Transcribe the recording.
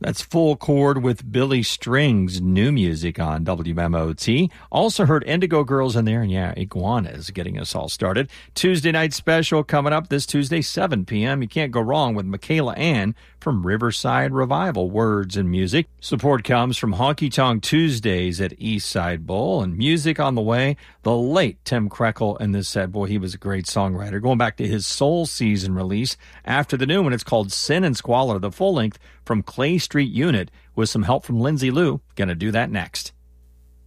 That's Full Chord with Billy Strings, new music on WMOT. Also heard Indigo Girls in there, and yeah, Iguanas getting us all started. Tuesday night special coming up this Tuesday, 7 p.m. You can't go wrong with Michaela Ann from Riverside Revival, words and music. Support comes from Honky Tonk Tuesdays at Eastside Bowl, and music on the way. The late Tim Krekel in this set, boy, he was a great songwriter. Going back to his Soul Season release after the new one, it's called Sin and Squalor, the full length from Clay Street Unit, with some help from Lindsay Lou. Gonna do that next.